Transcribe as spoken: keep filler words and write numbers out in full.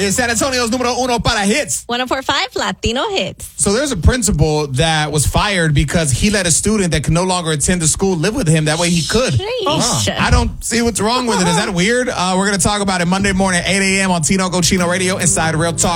is San Antonio's número uno para hits. one oh four point five Latino Hits. So there's a principal that was fired because he let a student that could no longer attend the school live with him. That way he could. Sheesh. I don't see what's wrong with it. Is that weird? Uh, we're going to talk about it Monday morning at eight a.m. on Tinoco Chino Radio inside Real Talk.